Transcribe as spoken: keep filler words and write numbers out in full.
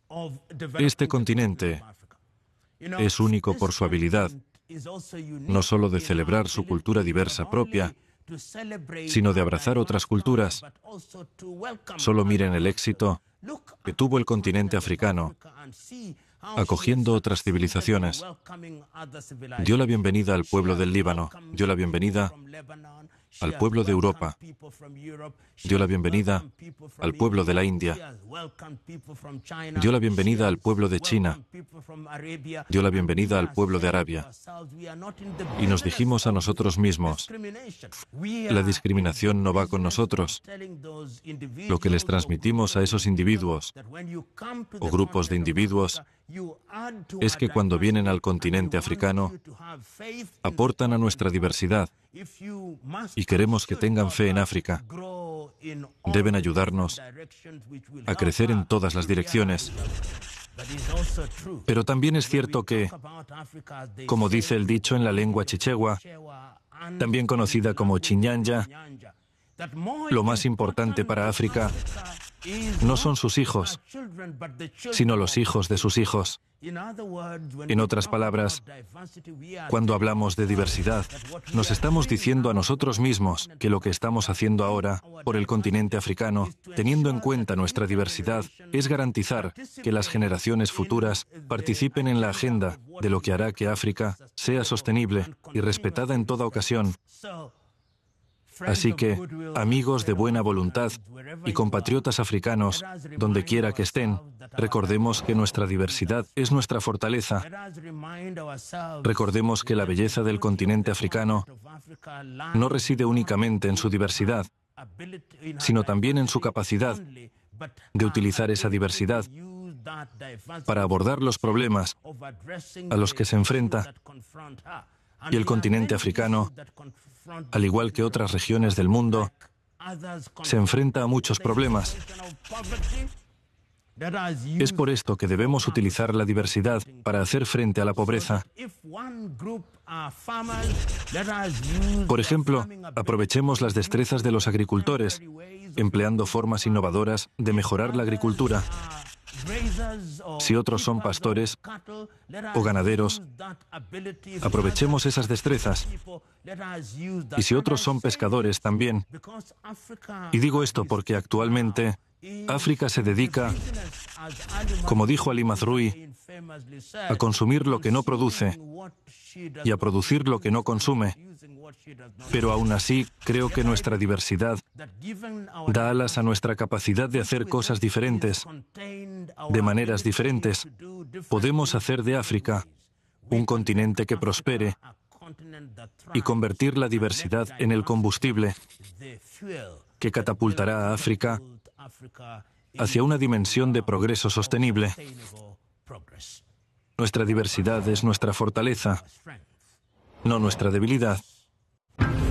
Este continente es único por su habilidad, no solo de celebrar su cultura diversa propia, sino de abrazar otras culturas. Solo miren el éxito que tuvo el continente africano acogiendo otras civilizaciones. Dio la bienvenida al pueblo del Líbano, dio la bienvenida al pueblo de Europa, dio la bienvenida al pueblo de la India, dio la bienvenida al pueblo de China, dio la bienvenida al pueblo de Arabia. Y nos dijimos a nosotros mismos, la discriminación no va con nosotros. Lo que les transmitimos a esos individuos o grupos de individuos es que cuando vienen al continente africano, aportan a nuestra diversidad y queremos que tengan fe en África. Deben ayudarnos a crecer en todas las direcciones. Pero también es cierto que, como dice el dicho en la lengua chichewa, también conocida como Chinyanja, lo más importante para África no son sus hijos, sino los hijos de sus hijos. En otras palabras, cuando hablamos de diversidad, nos estamos diciendo a nosotros mismos que lo que estamos haciendo ahora por el continente africano, teniendo en cuenta nuestra diversidad, es garantizar que las generaciones futuras participen en la agenda de lo que hará que África sea sostenible y respetada en toda ocasión. Así que, amigos de buena voluntad y compatriotas africanos, donde quiera que estén, recordemos que nuestra diversidad es nuestra fortaleza. Recordemos que la belleza del continente africano no reside únicamente en su diversidad, sino también en su capacidad de utilizar esa diversidad para abordar los problemas a los que se enfrenta. Y el continente africano, al igual que otras regiones del mundo, se enfrenta a muchos problemas. Es por esto que debemos utilizar la diversidad para hacer frente a la pobreza. Por ejemplo, aprovechemos las destrezas de los agricultores, empleando formas innovadoras de mejorar la agricultura. Si otros son pastores o ganaderos, aprovechemos esas destrezas. Y si otros son pescadores también. Y digo esto porque actualmente África se dedica, como dijo Ali Mazrui, a consumir lo que no produce y a producir lo que no consume. Pero aún así, creo que nuestra diversidad da alas a nuestra capacidad de hacer cosas diferentes, de maneras diferentes. Podemos hacer de África un continente que prospere y convertir la diversidad en el combustible que catapultará a África hacia una dimensión de progreso sostenible. Nuestra diversidad es nuestra fortaleza, no nuestra debilidad.